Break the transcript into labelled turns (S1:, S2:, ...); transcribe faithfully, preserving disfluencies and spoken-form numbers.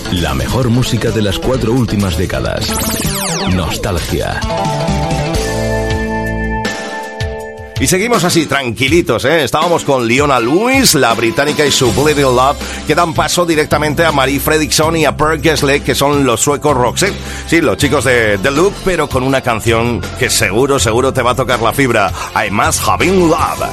S1: La mejor música de las cuatro últimas décadas. Nostalgia.
S2: Y seguimos así, tranquilitos, ¿eh? Estábamos con Leona Lewis, la británica, y su Bleeding Love, que dan paso directamente a Marie Fredriksson y a Per Gessle, que son los suecos Roxette. Sí, los chicos de The Look, pero con una canción que seguro, seguro te va a tocar la fibra. I Must Have Been Love.